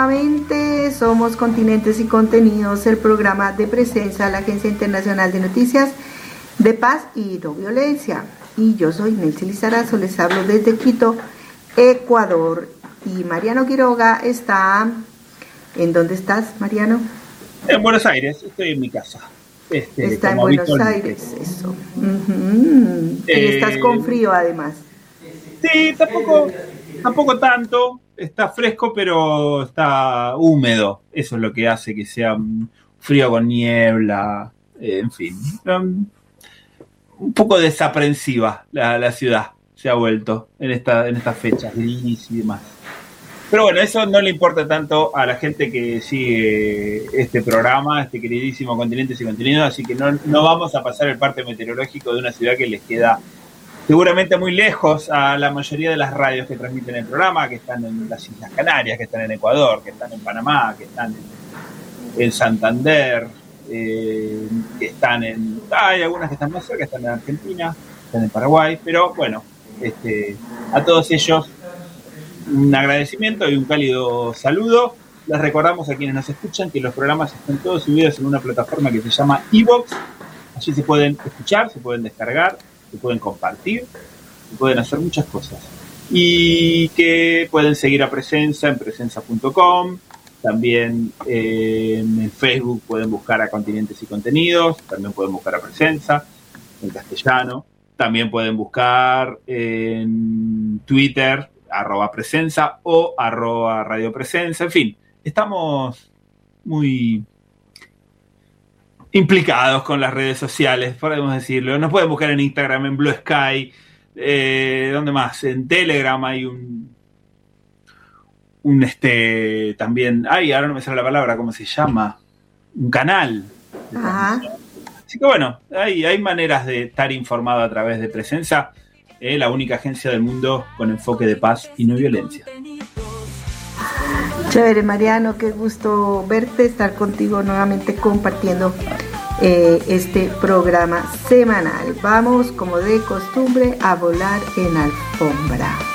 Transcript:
Nuevamente somos Continentes y Contenidos, el programa de Presencia de la Agencia Internacional de Noticias de Paz y No Violencia. Y yo soy Nelcy Lizarazo, les hablo desde Quito, Ecuador. Y Mariano Quiroga está... ¿En dónde estás, Mariano? En Buenos Aires, estoy en mi casa. Está en Buenos Aires, eso. Y estás con frío, además. Sí, tampoco tanto. Está fresco, pero está húmedo. Eso es lo que hace que sea frío con niebla. En fin. Un poco desaprensiva la ciudad se ha vuelto en estas fechas, gris y demás. Pero bueno, eso no le importa tanto a la gente que sigue este programa, este queridísimo Continentes y Contenidos, así que no vamos a pasar el parte meteorológico de una ciudad que les queda seguramente muy lejos a la mayoría de las radios que transmiten el programa, que están en las Islas Canarias, que están en Ecuador, que están en Panamá, que están en Santander, que están hay algunas que están más cerca, están en Argentina, están en Paraguay, pero bueno, a todos ellos un agradecimiento y un cálido saludo. Les recordamos a quienes nos escuchan que los programas están todos subidos en una plataforma que se llama iVoox. Allí se pueden escuchar, se pueden descargar, se pueden compartir, se pueden hacer muchas cosas. Y que pueden seguir a Presencia en presencia.com. También en Facebook pueden buscar a Continentes y Contenidos. También pueden buscar a Presencia en castellano. También pueden buscar en Twitter @presencia o @radiopresencia. En fin, estamos muy implicados con las redes sociales, podemos decirlo. Nos pueden buscar en Instagram, en Blue Sky, ¿dónde más? En Telegram hay un también, ahora no me sale la palabra, ¿cómo se llama? Un canal. Ajá. Así que bueno, hay maneras de estar informado a través de Presencia, la única agencia del mundo con enfoque de paz y no violencia. Chévere, Mariano, qué gusto verte, estar contigo nuevamente compartiendo este programa semanal. Vamos, como de costumbre, a volar en alfombra.